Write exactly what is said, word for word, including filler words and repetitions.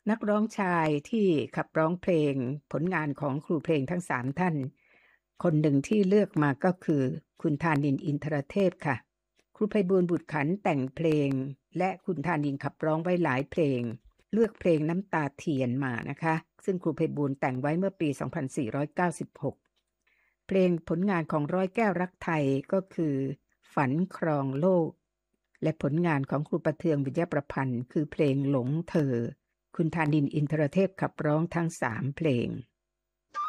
นักร้องชายที่ขับร้องเพลงผลงานของครูเพลงทั้งสามท่านคนหนึ่งที่เลือกมาก็คือคุณธานินทร์อินทรเทพค่ะครูไพบูลย์บุตรขันธ์แต่งเพลงและคุณธานินทร์ขับร้องไว้หลายเพลงเลือกเพลงน้ำตาเทียนมานะคะซึ่งครูไพบูลย์แต่งไว้เมื่อปีสองพันสี่ร้อยเก้าสิบหกเพลงผลงานของร้อยแก้วรักไทยก็คือฝันครองโลกและผลงานของครูประเทืองวิทยาประพันธ์คือเพลงหลงเธอคุณธานินทร์อินทรเทพขับร้องทั้งสามเพลง